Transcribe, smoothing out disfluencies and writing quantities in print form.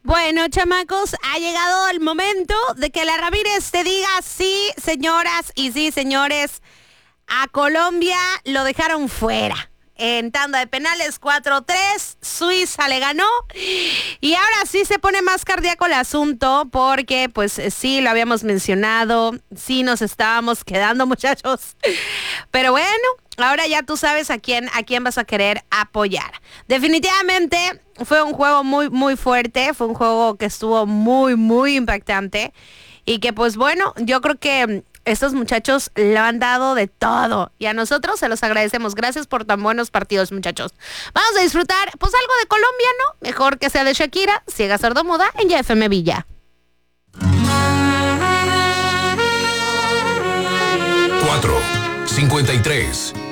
Bueno, chamacos, ha llegado el momento de que la Ramírez te diga sí, señoras y sí, señores. A Colombia lo dejaron fuera. En tanda de penales 4-3, Suiza le ganó. Y ahora sí se pone más cardíaco el asunto porque, pues sí, lo habíamos mencionado. Sí nos estábamos quedando, muchachos. Pero bueno, ahora ya tú sabes a quién vas a querer apoyar. Definitivamente fue un juego muy, muy fuerte. Fue un juego que estuvo muy, muy impactante. Y que pues bueno, yo creo que estos muchachos lo han dado de todo. Y a nosotros se los agradecemos. Gracias por tan buenos partidos, muchachos. Vamos a disfrutar, pues algo de Colombia, ¿no? Mejor que sea de Shakira, Ciega Sordomuda, en YFM Villa. 4:53